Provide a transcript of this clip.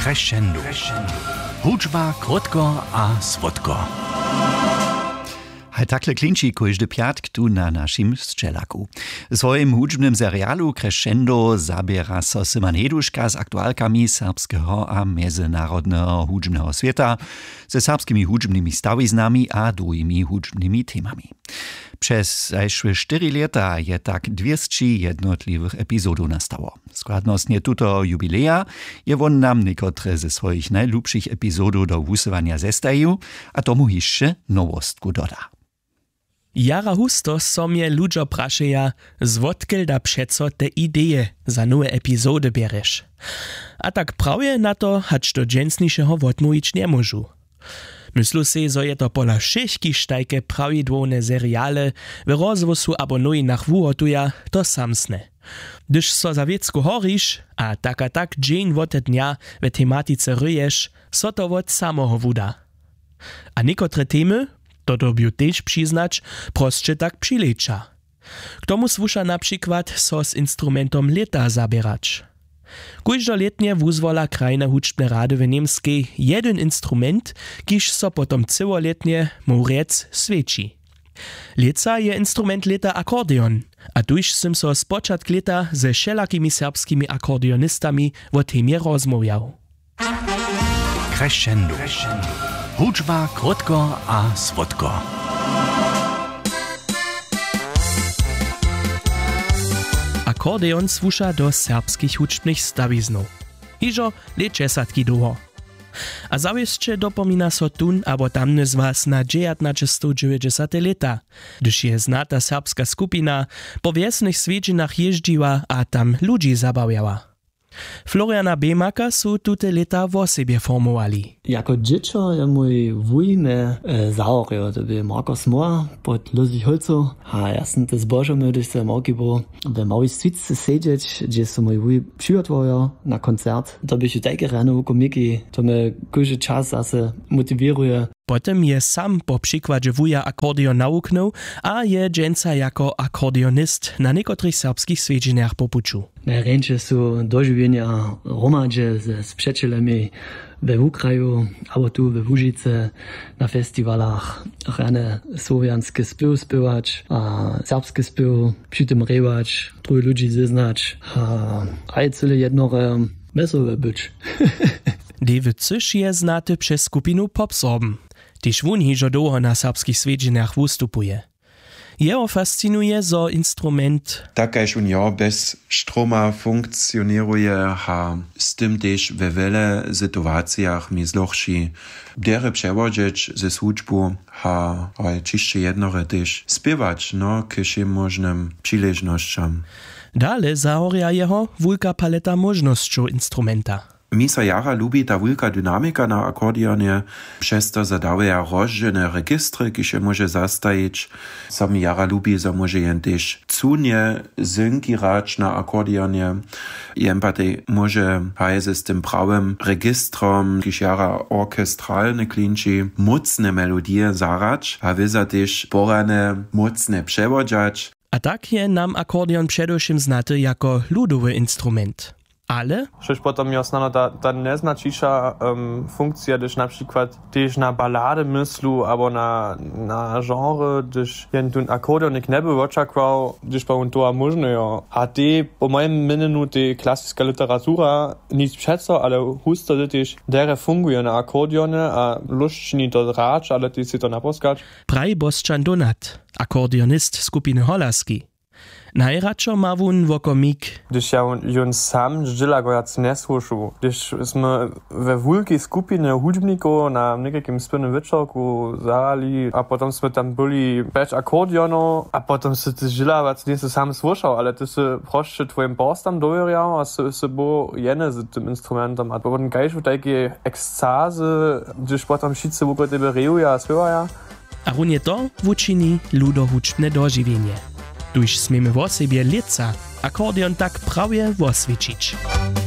Crescendo. Hudźba krótko a słodko. Hej, takle klinči kojždy piatk tu na našim Sčelaku. W swoim hudźbnym serialu Crescendo zabiera so Syman Heduška z aktualkami serbskiego a międzynarodnego hudźbnego świata, ze serbskimi hudźbnymi stawiznami a drugimi hudźbnymi temami. Przez zajszłe 4 lata je tak 200 jednotliwych epizodów nastało. Składnostnie tuto jubileja je on nam niekotre ze swoich najlubszych epizodów do wusywania zestawił, a tomu jeszcze nowostku doda. Jara husto so mnie ludzie praszeja, zwodkiel da przeco te ideje za nowe epizody bieresz. A tak prawie na to, hać do dżęsniejszego wodmówić nie możu. Myslu se, zo je to pola wszechki sztajke prawidłowne seriale w rozwosu abo nowinach wuhotuja, to samsne. Gdyż so za wiecku horisz, a tak dzień wote dnia w tematice ryjesz, so to wot samoho wuda. A niekotre temy, to dobiu też przyznać, prostsze tak przylecza. K tomu słusza na przykład so z instrumentom leta zabierać. Kóždoletnie wuzwola krajne hudźbne rady w Niemskiej jeden instrument, kiż so potom cyłoletnie murec sveči. Leca je instrument leta akordeon, a tuž sym so z początk leta ze wszelakimi serbskimi akordionistami o temie rozmawiał. Crescendo. Hudźba krótko a słodko. Akordeon słusza do serbskich hudźbnych stawiznów. Hižo leče sadki długo. A zawieszcze dopomina so tun abo tamny z was na 1990 lata, gdyż je znata serbska skupina po wiesnych swiedzinach jeździła a tam ludzi zabawiała. Floriana Bemaka su tute leta w sobie formowali. Jako dziecko je mój wuj me zaoril, to by Markus Mohr pod Luzich Holcu. A ja sam te zbożo my, gdyż se mogi było w małej switce siedzieć, gdzie so mój wuj przygotowują na koncert. To by się takie rano komiki, to me każdy czas zase motywuje. Potem je sam po przykładzie wuja akordeon nauknął, a je dżęca jako akordionist na niekotrych serbskich swiedzinach popuczu. Najręcze są dożywienia romadże z przyjacielami we Ukraju, albo tu we Łużyce na festiwalach rane słowianskie spiew spiewać, a serbskie spiew przy tym rewać, troje ludzi zeznać, a cyle jednore wesołe być. David Cysz je znaty przez skupinu Popsorben. Tyż wun hižo długo na serbskich swiedzinach wystupuje. Jeho fascinuje zo instrument. Takaž on jo bez stroma funkcioniruje, a z tym też we wiele sytuacjach mi zlochši dere przewodzić ze służbu, a czyszcze jednore też spiewać, no, kiedy możnym przyleżnościom. Dale zahoria jeho wulka paleta możnością instrumenta. Mi so jara lubi ta wulka dynamika na akordionie, przez to zadawia rozdzielne registry, kiż może zastajić. So mi jara lubi, so może jen też cunie synkirać na akordionie. Jen patej może hajze z tym prawym registrom, kiż jara orkestralne klinči, mocne melodie zarać, a wyza też porane mocne przewodziać. A tak je nam akordeon przedewším znaty jako ludowy instrument. Ale? Przecież potem jasno ta nieznaczniejsza funkcja, gdyż na przykład też na balady myslu, albo na genre, gdyż jen ten akordeon nie by oczekiwał, gdyż po to możne. A ty, po moim mieniu, ty klasyczna literatura, nic przeco, ale husto też dere funguje na akordionie, a luszczyni to racz, ale ty si to naposkać. Praj Boszczan Donat, akordionist skupiny Holaski. Najradšo ma wun wokomik. Gdyż ja jon sam zdziela go jac nie słyszył. Gdyż sme we wulkiej skupinie hudźbników na niejakim spinnym wieczorku zarali, a potem sme tam byli 5 akordionów, a potem se ty zdziela jac nie sam słyszał, ale ty se proszę twoim borstam dojrzał, a se był jene z tym instrumentem. A potem gajsz w takiej ekstazy, gdyż potem wszyscy wokół tebe rejują a śpiewają. A runie to wučini ludohudźbne dožiwienie. Tuž smiemy w sobie leca, akordeon tak prawie woswiecić.